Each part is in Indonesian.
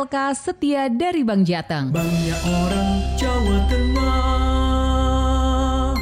LK setia dari Bank Jateng. Banknya orang Jawa Tengah.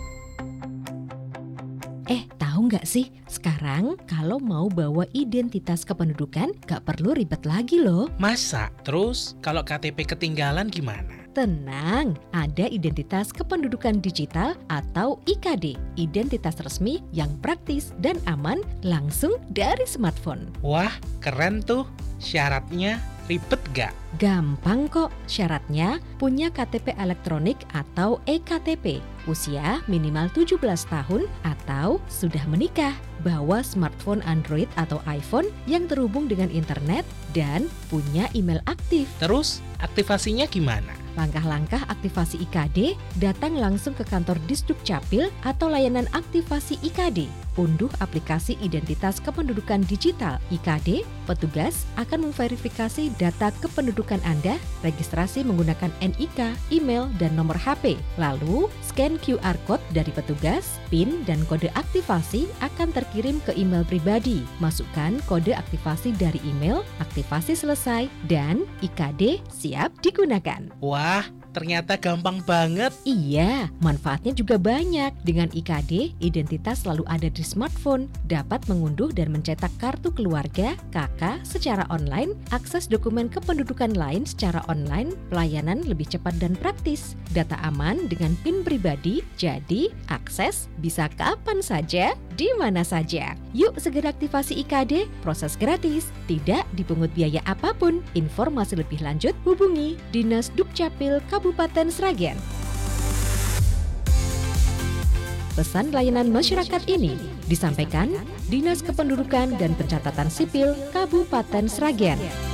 Tahu nggak sih, sekarang kalau mau bawa identitas kependudukan nggak perlu ribet lagi loh. Masa? Terus kalau KTP ketinggalan gimana? Tenang, ada identitas kependudukan digital atau IKD, identitas resmi yang praktis dan aman langsung dari smartphone. Wah, keren tuh. Syaratnya ribet gak? Gampang kok, syaratnya punya KTP elektronik atau eKTP, usia minimal 17 tahun atau sudah menikah, bawa smartphone Android atau iPhone yang terhubung dengan internet, dan punya email aktif. Terus aktivasinya gimana? Langkah-langkah aktivasi IKD, datang langsung ke kantor Disduk Capil atau layanan aktivasi IKD. Unduh aplikasi identitas kependudukan digital IKD, petugas akan memverifikasi data kependudukan Anda, registrasi menggunakan NIK, email, dan nomor HP. Lalu, scan QR Code dari petugas, PIN dan kode aktivasi akan terkirim ke email pribadi. Masukkan kode aktivasi dari email, aktivasi selesai, dan IKD siap digunakan. Wah, ternyata gampang banget. Iya, manfaatnya juga banyak. Dengan IKD, identitas selalu ada di smartphone, dapat mengunduh dan mencetak kartu keluarga, KK secara online, akses dokumen kependudukan lain secara online, pelayanan lebih cepat dan praktis, data aman dengan PIN pribadi, jadi akses bisa kapan saja, di mana saja. Yuk segera aktivasi IKD, proses gratis, tidak dipungut biaya apapun. Informasi lebih lanjut hubungi Dinas Dukcapil Kabupaten Sragen. Pesan layanan masyarakat ini disampaikan Dinas Kependudukan dan Pencatatan Sipil Kabupaten Sragen.